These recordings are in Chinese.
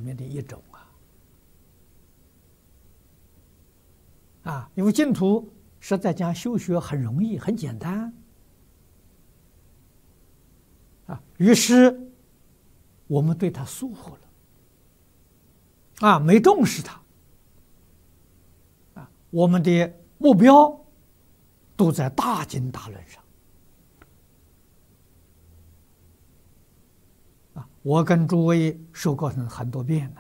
面的一种因为净土是在讲修学很容易、很简单于是我们对它疏忽了没重视它我们的目标都在大经大论上我跟诸位说过很多遍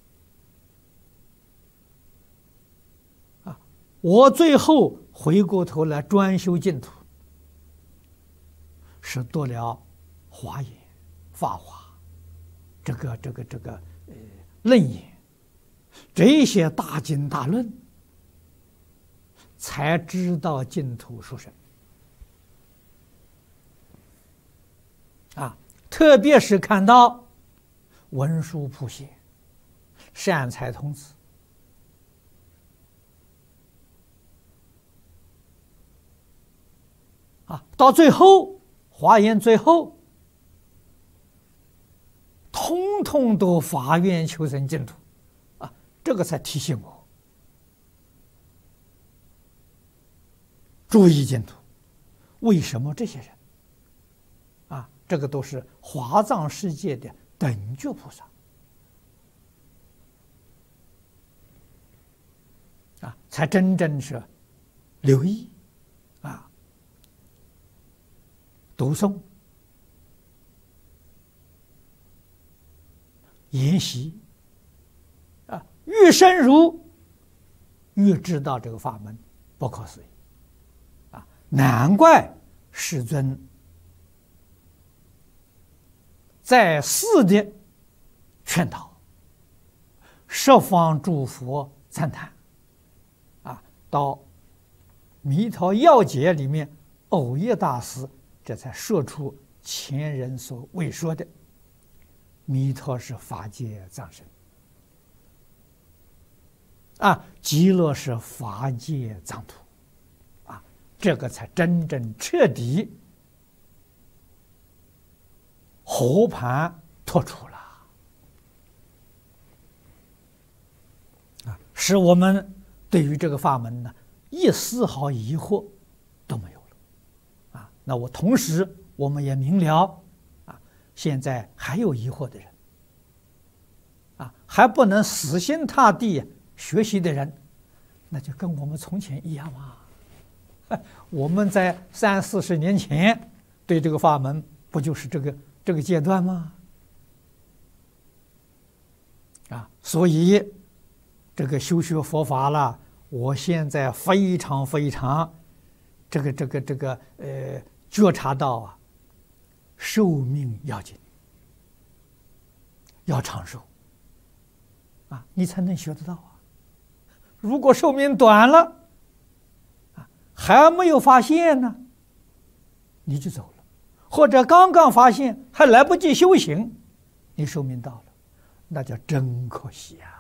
了我最后回过头来专修净土，是读了华严、法华，楞严这些大经大论，才知道净土殊胜特别是看到文殊普贤、善财童子到最后华严最后通通都发愿求生净土这个才提醒我注意净土。为什么这些人这个都是华藏世界的等觉菩萨才真正是留意读诵研习越深入越知道这个法门不可思议难怪世尊在世的劝导，十方诸佛赞叹到弥陀要解里面，藕益大师这才说出前人所未说的弥陀是法界藏身极乐是法界藏土这个才真正彻底和盘托出了使我们对于这个法门呢一丝毫疑惑都没有了那我同时我们也明了现在还有疑惑的人还不能死心塌地学习的人，那就跟我们从前一样我们在30-40年前对这个法门不就是这个阶段吗所以这个修学佛法了，我现在非常觉察到寿命要紧，要长寿你才能学得到如果寿命短了还没有发现呢，你就走了，或者刚刚发现还来不及修行，你寿命到了，那叫真可惜